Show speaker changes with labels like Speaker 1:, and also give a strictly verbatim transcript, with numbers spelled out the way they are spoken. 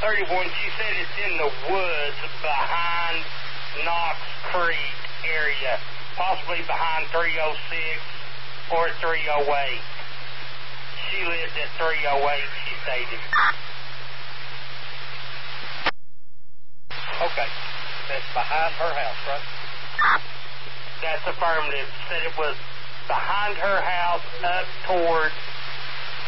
Speaker 1: thirty-one, she said it's in the woods behind Knox Creek area, possibly behind three oh six or three oh eight. She lived at three oh eight, she stated.
Speaker 2: Okay. That's behind her house, right?
Speaker 1: That's affirmative. Said it was behind her house up towards